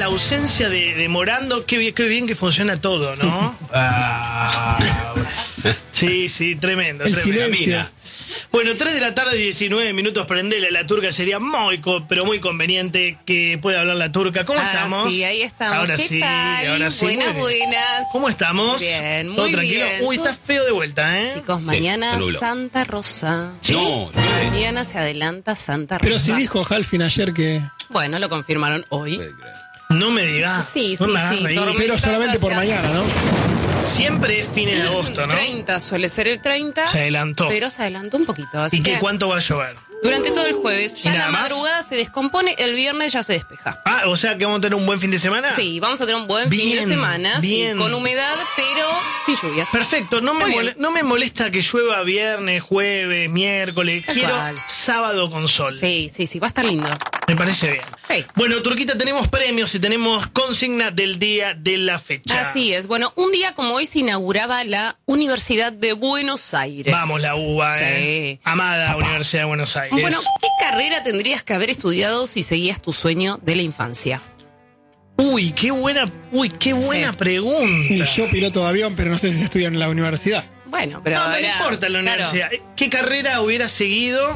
ausencia de Morando, qué bien que funciona todo, ¿no? Sí, tremendo. El tremendo. silencio. Bueno, 3 de la tarde, 19 minutos, prendele la turca. Sería pero muy conveniente que pueda hablar la turca. ¿Cómo estamos? Sí, ahí estamos. Ahora ¿Qué sí, tal? ahora sí. Buenas. ¿Cómo estamos? Bien, muy ¿Todo tranquilo? bien. Uy, está feo de vuelta, ¿eh? Chicos, mañana nubló. Santa Rosa. ¿Sí? No, Mañana se adelanta Santa Rosa. Pero si dijo Halfin ayer que... Bueno, lo confirmaron hoy. No me digas. Sí, No sí, me hagas sí, reír. tormenta. Pero solamente por mañana, ¿no? Siempre es fines de agosto, ¿no? 30 suele ser el 30. Se adelantó. Pero se adelantó un poquito. Así ¿Y que cuánto va a llover? durante todo el jueves. Ya ¿Y la nada más? madrugada se descompone, el viernes ya se despeja. Ah, o sea que vamos a tener un buen fin de semana. Sí, vamos a tener un buen fin Bien, de semana. bien. Sí, con humedad, pero sin lluvias. Perfecto, no Muy bien. me molesta que llueva viernes, jueves, miércoles. Tal Quiero cual. sábado con sol. Sí, va a estar lindo. Me parece bien. Sí. Bueno, Turquita, tenemos premios y tenemos consigna del día de la fecha. Así es. Bueno, un día como hoy se inauguraba la Universidad de Buenos Aires. Vamos, la UBA, Sí. Amada Universidad de Buenos Aires. Bueno, ¿qué carrera tendrías que haber estudiado si seguías tu sueño de la infancia? Uy, qué buena Sí. pregunta. Y yo piloto de avión, pero no sé si se estudia en la universidad. Bueno, pero No, no era- importa la claro. universidad. ¿Qué carrera hubiera seguido?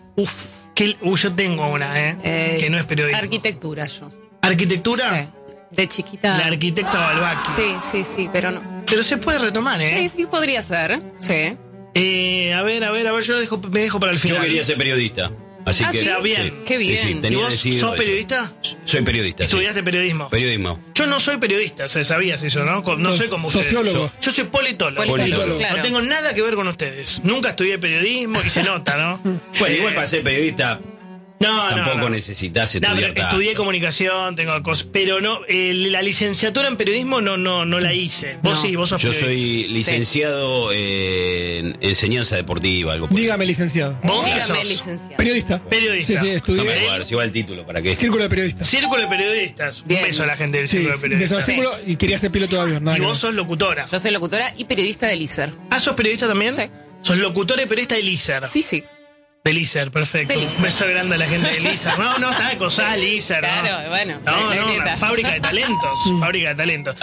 Yo tengo una, que no es periodismo. Arquitectura yo. ¿Arquitectura? Sí. De chiquita. La arquitecta Balbaki. Sí, pero no. Pero se puede retomar, Sí, podría ser. Sí. A ver, yo me dejo para el final. Yo quería ser periodista. Así Ah, que. ¿sí? Bien. Qué bien. Sí, ¿Y tenía vos decidido sos eso. periodista? Soy periodista. sí. ¿Estudiaste periodismo? Periodismo. Yo no soy periodista, ¿sabías eso, no? No soy como ustedes. Sociólogo. Yo soy politólogo. Politólogo, claro. No tengo nada que ver con ustedes. Nunca estudié periodismo y se nota, ¿no? Bueno, igual para ser periodista tampoco no. necesitas No, estudiar pero estudié tanto. comunicación, tengo cosas, pero no, la licenciatura en periodismo no la hice. Vos No. sí, vos sos Yo periodista. soy licenciado en enseñanza deportiva, algo por Dígame, licenciado. ¿Vos qué Dígame, sos? licenciado. Periodista. Periodista. Sí, No estudié. me acuerdo, si va el título, ¿para qué? Círculo de periodistas. Círculo de periodistas. Bien. Un beso a la gente del Sí, Círculo de empezó Periodistas. el círculo y quería ser piloto de avión. nada Y que vos ver. sos locutora. Yo soy locutora y periodista del ISER. Ah, ¿sos periodista también? Sí. Sos locutora y periodista del ISER. Sí. Del ISER, perfecto. Del ISER. Un beso grande a la gente del ISER. No, está de cosal, ISER. ¿no? Claro, bueno. No, la una neta. fábrica de talentos. Fábrica de talentos.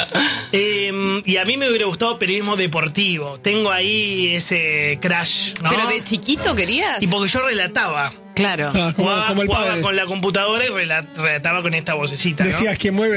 Y a mí me hubiera gustado periodismo deportivo. Tengo ahí ese crash, ¿no? ¿Pero de chiquito querías? Y porque yo relataba. Claro. Ah, como el Jugaba padre. con la computadora y relataba con esta vocecita, ¿no? Decías que mueve